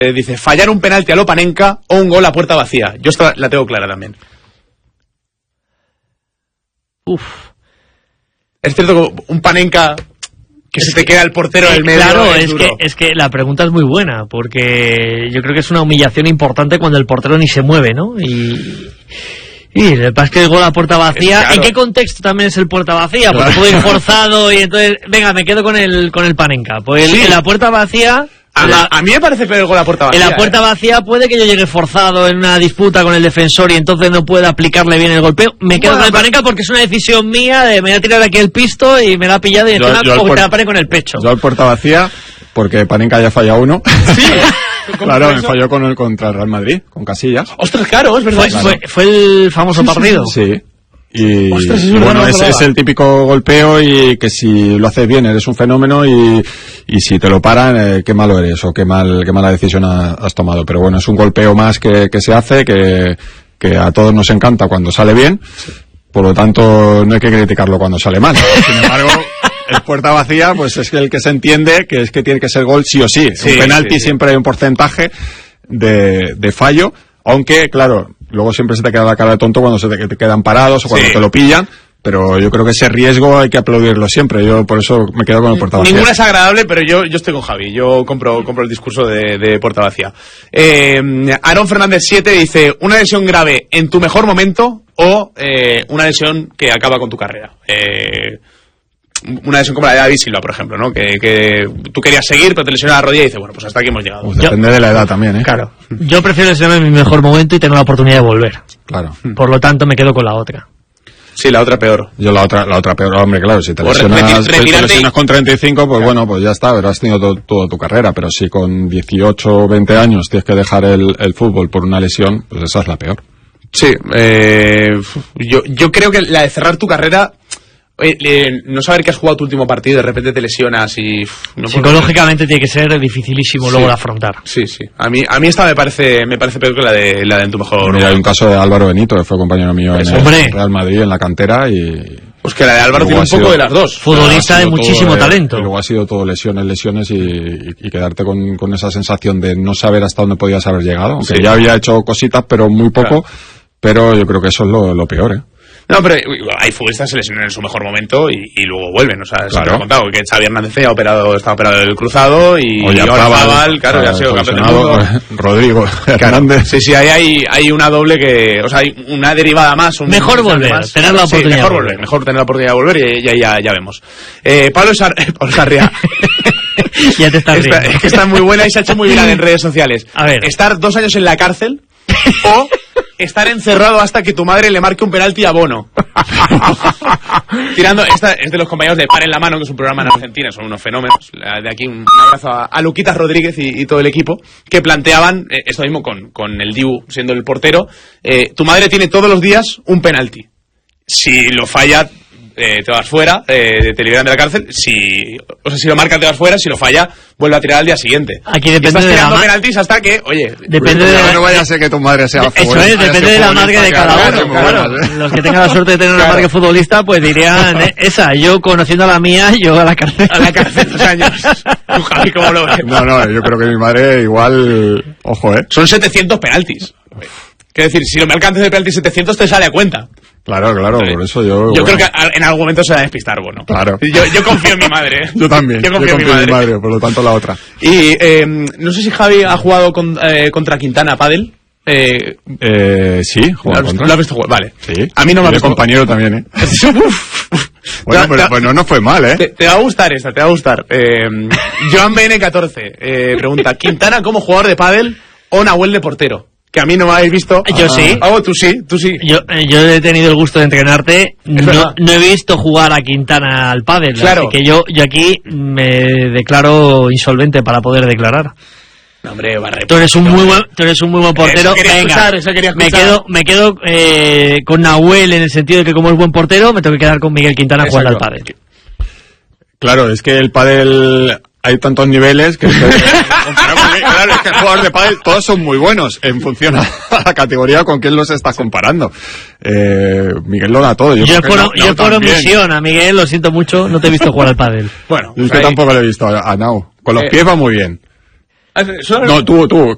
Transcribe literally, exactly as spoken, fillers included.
Eh, dice, fallar un penalti a lo Panenka o un gol a puerta vacía. Yo esta la tengo clara también. Uf. Es cierto que un Panenka que es se te queda el portero del medio. Claro, es, es duro. que, es que la pregunta es muy buena, porque yo creo que es una humillación importante cuando el portero ni se mueve, ¿no? Y... Y lo que pasa es que el gol a puerta vacía, claro. ¿En qué contexto también es el puerta vacía? Porque puedo ir forzado y entonces, venga, me quedo con el con el Panenka. Pues Sí. en la puerta vacía... A, la, a mí me parece peor el gol a puerta vacía. en la puerta eh. vacía puede que yo llegue forzado en una disputa con el defensor y entonces no pueda aplicarle bien el golpeo. Me quedo Bueno, con el pero... Panenka porque es una decisión mía de me voy a tirar aquí el pisto y me la ha pillado y Yo- encima yo al como puer- te la pone con el pecho. Yo al puerta vacía, porque Panenka ya falla uno. Sí. Claro, me falló con el contra el Real Madrid, con Casillas. Ostras, claro, es verdad. Fue, Claro. fue, fue el famoso partido. Sí. Y, Ostras, es y verdad, bueno, no me es, acordaba. es el típico golpeo y que si lo haces bien eres un fenómeno y, y si te lo paran, eh, qué malo eres o qué mal qué mala decisión ha- has tomado. Pero bueno, es un golpeo más que, que se hace, que, que a todos nos encanta cuando sale bien, por lo tanto no hay que criticarlo cuando sale mal. Sin embargo, el puerta vacía, pues es que el que se entiende que es que tiene que ser gol sí o sí. Sí, un penalti sí, sí. siempre hay un porcentaje de, de fallo, aunque claro, luego siempre se te queda la cara de tonto cuando se te, te quedan parados o cuando Sí. te lo pillan, pero yo creo que ese riesgo hay que aplaudirlo siempre. Yo por eso me quedo con el puerta vacía. Ninguna es agradable, pero yo, yo estoy con Javi. Yo compro, compro el discurso de, de puerta vacía. Eh, Aaron Fernández siete dice, una lesión grave en tu mejor momento o eh, una lesión que acaba con tu carrera. Eh, una lesión como la de David Silva, por ejemplo, ¿no? Que, que tú querías seguir, pero te lesionas la rodilla y dices, bueno, pues hasta aquí hemos llegado. Pues depende de la edad también, ¿eh? Claro. Yo prefiero lesionarme en mi mejor momento y tener la oportunidad de volver. Claro. Por lo tanto, me quedo con la otra. Sí, la otra peor. Yo la otra, la otra peor, hombre, claro, si te O lesionas, reti- te retirarte lesionas y- con treinta y cinco, pues bueno, pues ya está, habrás tenido to- toda tu carrera, pero si con dieciocho o veinte años tienes que dejar el, el fútbol por una lesión, pues esa es la peor. Sí, eh, yo, yo creo que la de cerrar tu carrera, eh, eh, no saber que has jugado tu último partido, de repente te lesionas y... uf, no puedo- Psicológicamente tiene que ser dificilísimo Sí. luego de afrontar. Sí, sí. A mí, a mí esta me parece, me parece peor que la de, la de en tu mejor... Mira, hay un caso de Álvaro Benito, que fue compañero mío en Eso, el hombre. Real Madrid, en la cantera, y... Pues que la de Álvaro tiene luego un ha sido- poco de las dos. Futbolista ha de sido muchísimo todo, eh, talento. Y luego ha sido todo lesiones, lesiones y, y- y quedarte con, con esa sensación de no saber hasta dónde podías haber llegado, aunque Sí. ya había hecho cositas, pero muy poco, Claro. pero yo creo que eso es lo, lo peor, ¿eh? No, pero hay futbolistas que se lesionan en su mejor momento y, y luego vuelven. O sea, siempre Claro. he contado que Xavi Hernández ya ha operado, está operado del cruzado y Oyarzabal, claro, ya ha sido campeón del mundo. Rodrigo Hernández. Sí, sí, ahí hay, hay una doble que... O sea, hay una derivada más. Un, Mejor un volver, más. tener la Sí, oportunidad mejor de volver, volver. mejor tener la oportunidad de volver y ya, ya, ya vemos. Eh, Pablo, Sar Pablo Sarria. Ya te estás Esta- riendo. es que está muy buena y se ha hecho muy viral en redes sociales. A ver. Estar dos años en la cárcel o estar encerrado hasta que tu madre le marque un penalti a Bono. Tirando, esta es de los compañeros de Par en la Mano, que es un programa en Argentina, son unos fenómenos. De aquí un abrazo a, a Luquitas Rodríguez y, y todo el equipo, que planteaban eh, esto mismo con, con el Dibu siendo el portero. Eh, tu madre tiene todos los días un penalti. Si lo falla, eh, te vas fuera, eh, te liberan de la cárcel. Si, o sea, si lo marca, te vas fuera. Si lo falla, vuelve a tirar al día siguiente. Aquí Y depende estás de la tirando ma- penaltis hasta que, oye, Depende de la- No vaya a ser que tu madre sea Eso futbolista, es, vaya a depende ser de la futbolista, marca de que cada haga uno. muy Claro, buenas, ¿eh? los que tengan la suerte de tener una Claro. marca futbolista, pues dirían eh, esa. Yo, conociendo a la mía, yo a la cárcel. a la cárcel dos años. Tú, Javi, ¿cómo lo ves? No, no, yo creo que mi madre igual, ojo, ¿eh? Son setecientos penaltis. Quiero decir, si lo me alcances de penaltis setecientos te sale a cuenta. Claro, claro, Sí. por eso yo... Yo bueno, creo que a- en algún momento se va a despistar, bueno. Claro. Yo, yo confío en mi madre. ¿eh? Yo también, Yo confío en mi madre. por lo tanto la otra. Y eh, no sé si Javi ha jugado con, eh, contra Quintana Padel. Eh, Eh, sí, ¿Lo juega has visto- contra. lo has visto jugar? Vale. Sí. A mí no me ha Y de visto. compañero también, ¿eh? Bueno, Te- pero te- pues no, no fue mal, ¿eh? Te, te va a gustar esta, te va a gustar. Eh, Joan B N catorce eh, pregunta, ¿Quintana como jugador de pádel o Nahuel de portero? Que a mí no me habéis visto. Yo sí. Ah, oh, tú sí, tú sí. Yo, eh, yo he tenido el gusto de entrenarte. No, verdad. no he visto jugar a Quintana al pádel. Claro. Así que yo, yo aquí me declaro insolvente para poder declarar. No, hombre, Barre. Tú eres un muy buen, tú eres un muy buen portero. Eso quería Venga, escuchar, eso quería me escuchar. quedo, me quedo eh, con Nahuel en el sentido de que como es buen portero, me tengo que quedar con Miguel Quintana jugando al Exacto. pádel. Claro, es que el pádel hay tantos niveles que... claro, es que el jugador de pádel todos son muy buenos en función a la categoría con quién los estás comparando. Eh, Miguel lo da todo. Yo, Yo, creo que por, Nau- yo Nau por también. omisión, a Miguel, lo siento mucho, no te he visto jugar al pádel. Bueno, Yo es pues que ahí- tampoco lo he visto a, a Nau. Con los Eh, pies va muy bien. Ah, solo- No, tú, tú,